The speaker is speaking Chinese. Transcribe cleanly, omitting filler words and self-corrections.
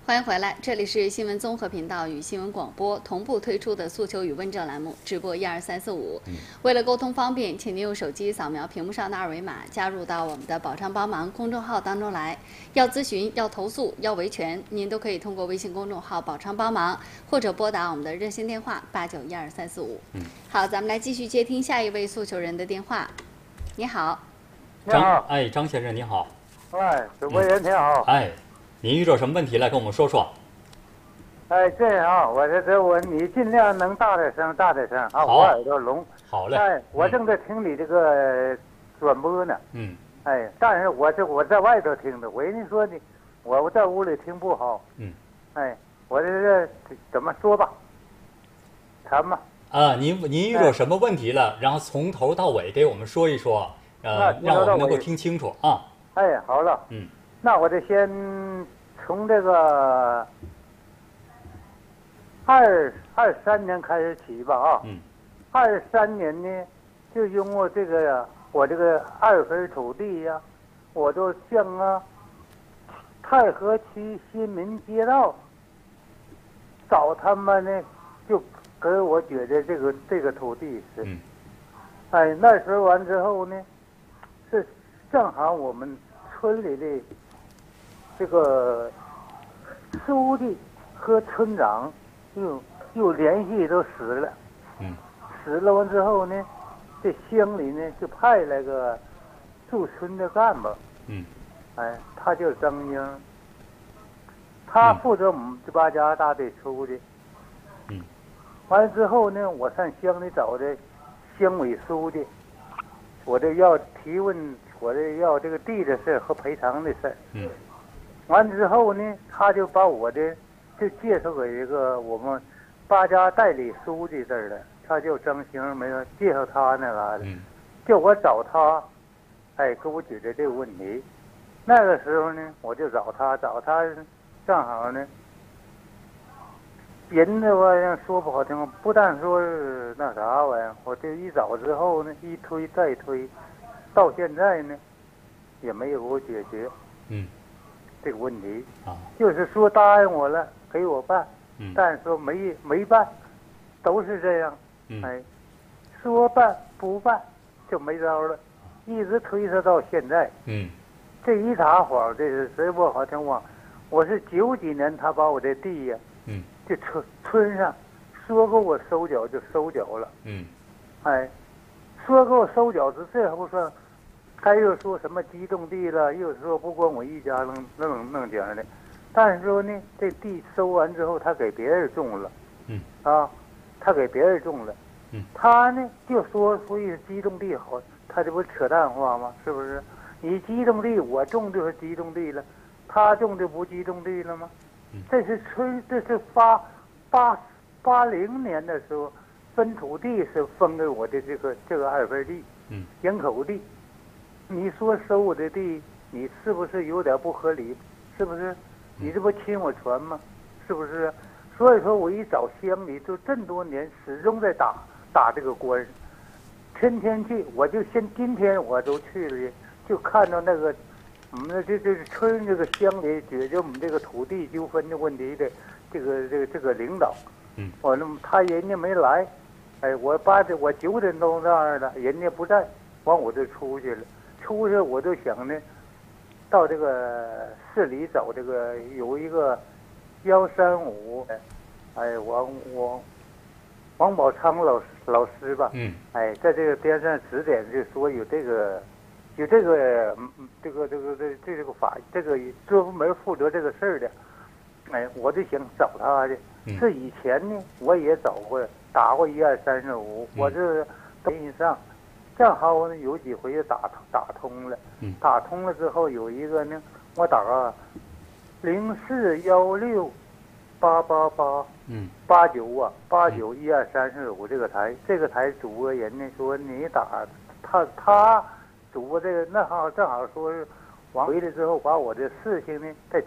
欢迎回来，这里是新闻综合频道与新闻广播同步推出的诉求与问政栏目，直播12345。为了沟通方便，请您用手机扫描屏幕上的二维码，加入到我们的保障帮忙公众号当中来。要咨询、要投诉、要维权，您都可以通过微信公众号保障帮忙，或者拨打我们的热线电话8912-345。好，咱们来继续接听下一位诉求人的电话。你好， 张先生你好。 主播人挺好。 您遇到什么问题来跟我们说说？ 这样啊，我你尽量能大点声啊，我耳朵聋。 好嘞。 我正在听你这个转播呢。但是我在外头听的，我跟你说我在屋里听不好。我这怎么说吧？谈吧。 您遇到什么问题了？然后从头到尾给我们说一说，让我们能够听清楚啊。 好了。那我就先从这个23年开始起吧啊。23年呢，就因为我这个2分土地呀，我都向太和区新民街道找他们呢，就给我觉得这个土地是。那时候完之后呢，是正好我们村里的这个书记和村长又连续都死了。死了完之后呢，这乡里呢就派来个驻村的干部。他叫张英，他负责我们这8家大队书记。完了之后呢，我上乡里找的乡委书记，我这要提问，我这要这个地的事和赔偿的事。完了之后呢，他就把我就介绍给一个我们8家代理书记这儿的，他叫张兴，没有介绍他那嘎达，叫我找他，给我解决这个问题。那个时候呢，我就找他，正好呢，人的玩意儿说不好听，不但说是那啥玩意儿，我这一找之后呢，一推再推，到现在呢，也没有给我解决。这个问题就是说答应我了，给我办，但是说没办，都是这样。说办不办就没招了，一直推迟到现在。这一撒谎，这是谁不好听话？我是90几年，他把我这地呀，这村上说给我收缴就收缴了。说给我收缴是这还不算。他又说什么机动地了，又说不光我一家能讲的，但是说呢，这地收完之后，他给别人种了。他给别人种了。他呢就说所以机动地好，他这不扯淡话吗？是不是？你机动地我种就是机动地了，他种就不机动地了吗？这是80年的时候分土地是分给我的这个2分地，营口地。你说收我的地，你是不是有点不合理？是不是？你这不侵我权吗？是不是？所以说我一找乡里，就这么多年始终在打这个官司，天天去，我就今天我都去了，就看到那个我们这村这个乡里解决我们这个土地纠纷的问题的这个领导。我人家没来，我9点钟那儿了，人家不在，完我就出去了。我就想呢，到这个市里找这个有一个135，王宝昌老师吧，在这个边上指点，就说有这个法这个专门负责这个事儿的，我就想找他去。是以前呢，我也找过，打过12345，我这联系上。正好呢，有几回打通了，打通了之后有一个呢，我打个041688888912345这个台主播人呢说你打他主播这个那正好说是完回来之后把我的事情呢再